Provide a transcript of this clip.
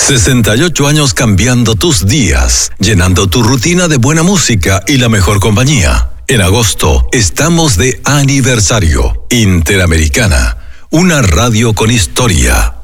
68 años cambiando tus días, llenando tu rutina de buena música y la mejor compañía. En agosto estamos de aniversario. Interamericana, una radio con historia.